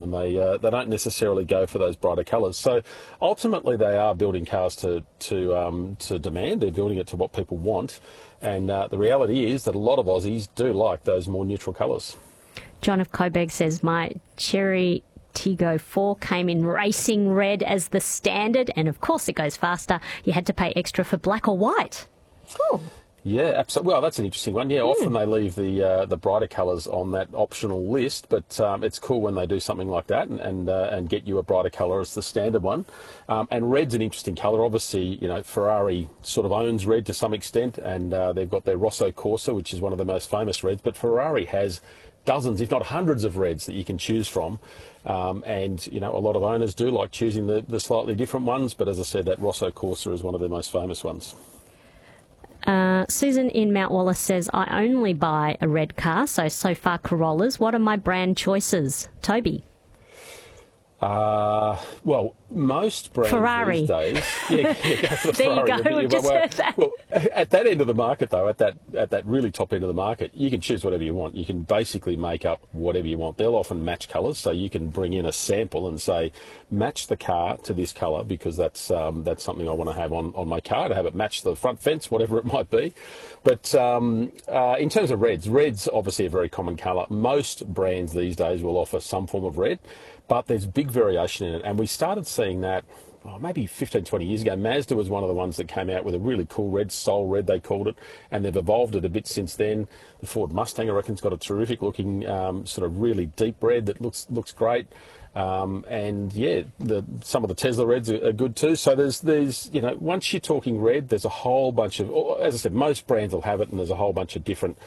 and they don't necessarily go for those brighter colours. So ultimately, they are building cars to demand. They're building it to what people want, and the reality is that a lot of Aussies do like those more neutral colours. John of Coburg says, my Cherry Tiggo 4 came in racing red as the standard, and of course it goes faster. You had to pay extra for black or white. Oh. Yeah, absolutely. Well, that's an interesting one. Yeah, often they leave the brighter colours on that optional list, but it's cool when they do something like that and get you a brighter colour as the standard one. And red's an interesting colour. Obviously, Ferrari sort of owns red to some extent, and they've got their Rosso Corsa, which is one of the most famous reds. But Ferrari has dozens, if not hundreds, of reds that you can choose from. And a lot of owners do like choosing the slightly different ones. But as I said, that Rosso Corsa is one of the most famous ones. Susan in Mount Wallace says, I only buy a red car, so far Corollas. What are my brand choices? Toby? Well, most brands Ferrari. these days... Yeah, go for the there Ferrari. You go, we've just heard that. Well, at that end of the market, though, at that really top end of the market, you can choose whatever you want. You can basically make up whatever you want. They'll often match colours, so you can bring in a sample and say, match the car to this colour, because that's something I want to have on my car, to have it match the front fence, whatever it might be. But in terms of red's obviously a very common colour. Most brands these days will offer some form of red, but there's big variation in it. And we started seeing that maybe 15, 20 years ago. Mazda was one of the ones that came out with a really cool red, Soul Red they called it, and they've evolved it a bit since then. The Ford Mustang, I reckon, has got a terrific looking sort of really deep red that looks great. And yeah, some of the Tesla reds are good too. So there's once you're talking red, there's a whole bunch of, as I said, most brands will have it, and there's a whole bunch of different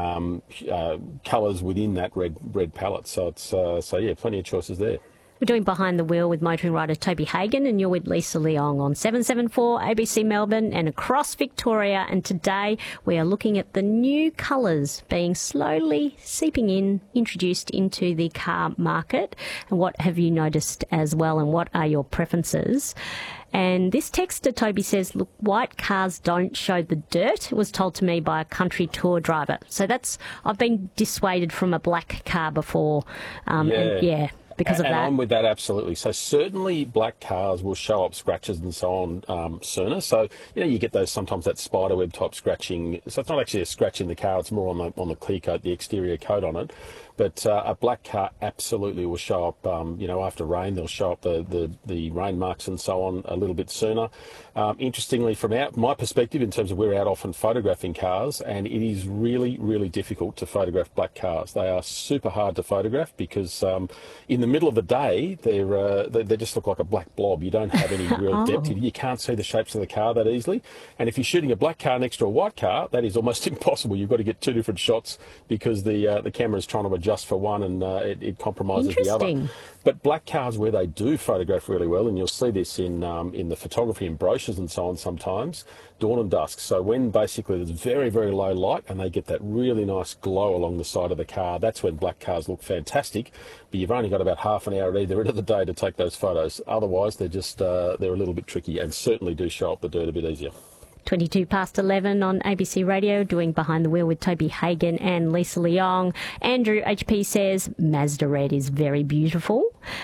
colours within that red palette. So it's yeah, plenty of choices there. We're doing Behind the Wheel with motoring writer Toby Hagan, and you're with Lisa Leong on 774 ABC Melbourne and across Victoria. And today we are looking at the new colours being slowly introduced into the car market. And what have you noticed as well, and what are your preferences? And this texter, Toby, says, look, white cars don't show the dirt. It was told to me by a country tour driver. So I've been dissuaded from a black car before. Because of that. And I'm with that, absolutely. So certainly black cars will show up scratches and so on sooner. So, you get sometimes that spiderweb type scratching. So it's not actually a scratch in the car, it's more on the clear coat, the exterior coat on it. But a black car absolutely will show up, after rain. They'll show up the rain marks and so on a little bit sooner. Interestingly, from my perspective, in terms of we're out often photographing cars, and it is really, really difficult to photograph black cars. They are super hard to photograph because in the middle of the day, they just look like a black blob. You don't have any real depth. You can't see the shapes of the car that easily. And if you're shooting a black car next to a white car, that is almost impossible. You've got to get two different shots because the camera is trying to adjust for one, and it compromises the other. But black cars where they do photograph really well, and you'll see this in the photography and brochures and so on sometimes, dawn and dusk. So when basically there's very, very low light and they get that really nice glow along the side of the car, that's when black cars look fantastic. But you've only got about half an hour at either end of the day to take those photos. Otherwise, they're a little bit tricky and certainly do show up the dirt a bit easier. 22 past 11 on ABC Radio, doing Behind the Wheel with Toby Hagan and Lisa Leong. Andrew HP says Mazda Red is very beautiful.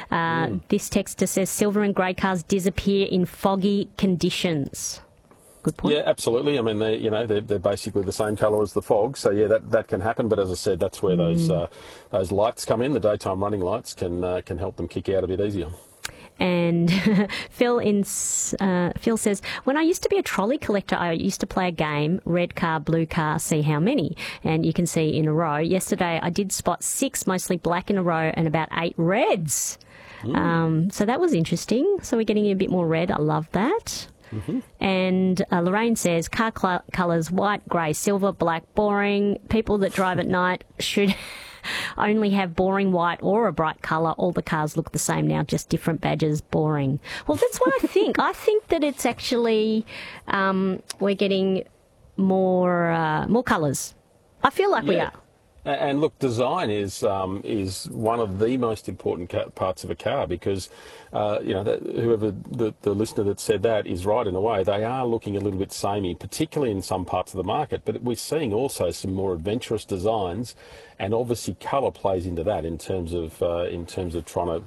This texter says silver and grey cars disappear in foggy conditions. Good point. Yeah, absolutely. I mean, they're basically the same colour as the fog, so yeah, that can happen. But as I said, that's where those lights come in. The daytime running lights can help them kick out a bit easier. And Phil says, when I used to be a trolley collector, I used to play a game, red car, blue car, see how many. And you can see in a row. Yesterday I did spot 6, mostly black in a row, and about 8 reds. So that was interesting. So we're getting a bit more red. I love that. Mm-hmm. And Lorraine says, car colours, white, grey, silver, black, boring. People that drive at night should only have boring white or a bright colour. All the cars look the same now, just different badges, boring. Well, that's what I think. I think that it's actually we're getting more colours. I feel like we are. And look, design is one of the most important parts of a car because, whoever the listener that said that is right in a way. They are looking a little bit samey, particularly in some parts of the market. But we're seeing also some more adventurous designs, and obviously colour plays into that in terms of trying to